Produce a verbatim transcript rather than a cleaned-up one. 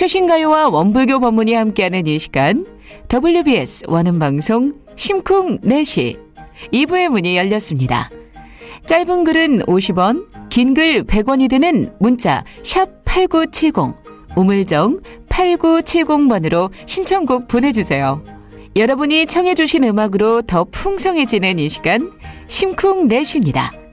최신 가요와 원불교 법문이 함께하는 이 시간, 더블유비에스 원음방송 심쿵네시 이 부의 문이 열렸습니다. 짧은 글은 오십 원, 긴 글 백 원이 드는 문자 샵 팔구칠공, 우물정 팔구칠공 번으로 신청곡 보내주세요. 여러분이 청해 주신 음악으로 더 풍성해지는 이 시간, 심쿵네시입니다.